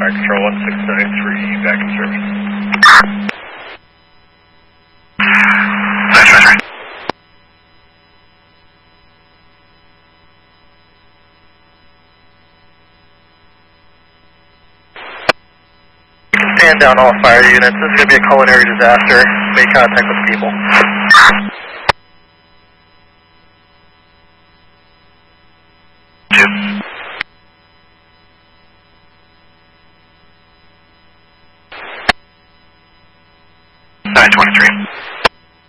Fire Control 1693, back in service. Stand down all fire units. This is going to be a culinary disaster. Make contact with people. Two. 923.